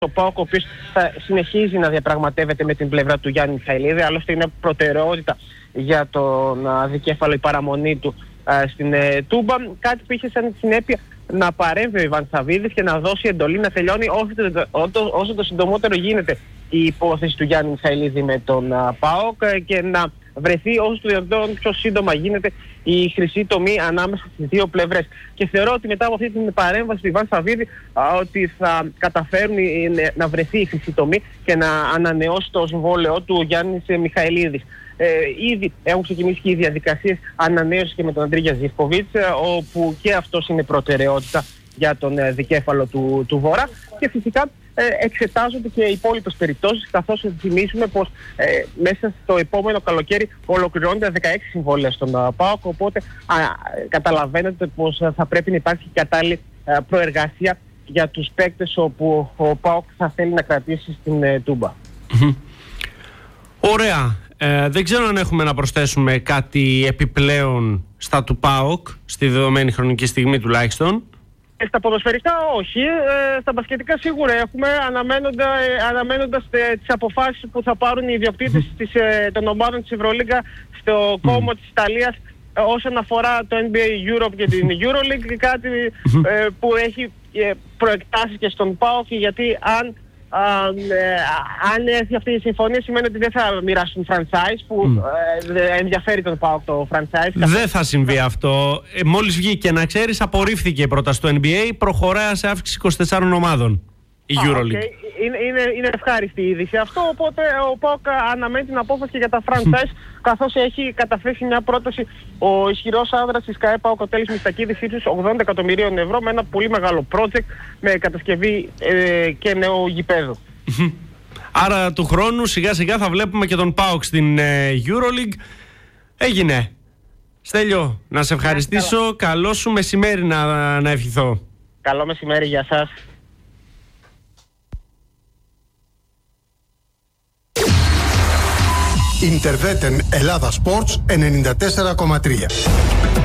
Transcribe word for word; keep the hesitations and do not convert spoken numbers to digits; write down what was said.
Ο ΠΑΟΚ, ο οποίος θα συνεχίζει να διαπραγματεύεται με την πλευρά του Γιάννη Μιχαηλίδη, άλλωστε είναι προτεραιότητα για τον δικέφαλο η παραμονή του α, στην ε, Τούμπα. Κάτι που είχε σαν συνέπεια να παρέμβει ο Ιβάν Σαββίδης και να δώσει εντολή να τελειώνει όσο το, όσο, όσο το συντομότερο γίνεται η υπόθεση του Γιάννη Μιχαηλίδη με τον α, ΠΑΟΚ και να βρεθεί όσο το δυνατόν πιο σύντομα γίνεται η χρυσή τομή ανάμεσα στις δύο πλευρές. Και θεωρώ ότι μετά από αυτή την παρέμβαση του Ιβάν Σαββίδη α, ότι θα καταφέρουν να βρεθεί η χρυσή τομή και να ανανεώσει το συμβόλαιό του ο Γιάννης Μιχαηλίδης. Ε, ήδη έχουν ξεκινήσει και οι διαδικασίες ανανέωσης και με τον Αντρίγια Ζιβκοβίτς, όπου και αυτός είναι προτεραιότητα για τον ε, δικέφαλο του, του Βορρά. Και φυσικά ε, εξετάζονται και οι υπόλοιπες περιπτώσεις, καθώς θα θυμίσουμε πως ε, μέσα στο επόμενο καλοκαίρι ολοκληρώνονται δεκαέξι συμβόλαια στον uh, ΠΑΟΚ, οπότε α, καταλαβαίνετε πως θα πρέπει να υπάρχει κατάλληλη uh, προεργασία για τους παίκτες όπου ο ΠΑΟΚ θα θέλει να κρατήσει στην uh, Τούμπα. Ωραία. Ε, δεν ξέρω αν έχουμε να προσθέσουμε κάτι επιπλέον στα του ΠΑΟΚ, στη δεδομένη χρονική στιγμή τουλάχιστον. Στα ποδοσφαιρικά όχι, ε, στα μπασκετικά σίγουρα έχουμε, αναμένοντα, ε, αναμένοντας ε, τις αποφάσεις που θα πάρουν οι ιδιοκτήτες της, ε, των ομάδων της Ευρωλίγκα στο κόμμα της Ιταλίας ε, όσον αφορά το N B A Europe και την EuroLeague, κάτι ε, που έχει ε, προεκτάσει και στον ΠΑΟΚ, γιατί αν Uh, ε, αν έρθει αυτή η συμφωνία σημαίνει ότι δεν θα μοιράσουν franchise που mm. ε, ενδιαφέρει τον ΠΑΟΚ το franchise. Δεν θα συμβεί αυτό. Ε, μόλις βγήκε, να ξέρεις, απορρίφθηκε η πρόταση του N B A, προχωράει σε αύξηση είκοσι τεσσάρων ομάδων η ah, EuroLeague. Okay. Είναι, είναι, είναι ευχάριστη η είδηση αυτό, οπότε ο ΠΑΟΚ αναμένει την απόφαση για τα franchise καθώς έχει καταθέσει μια πρόταση ο ισχυρός άνδρας της ΚΑΕ ΠΑΟΚ, ο Τέλης Μιστακίδης, ύψους ογδόντα εκατομμυρίων ευρώ με ένα πολύ μεγάλο project με κατασκευή ε, και νέο γηπέδο. Άρα του χρόνου σιγά σιγά θα βλέπουμε και τον ΠΑΟΚ στην ε, EuroLeague. Έγινε. Στέλιο, να σε ευχαριστήσω. Καλά. Καλό σου μεσημέρι να, να ευχηθώ. Καλό μεσημέρι για σας. Ιντερβέτεν Ελλάδα Sports ενενήντα τέσσερα κόμμα τρία.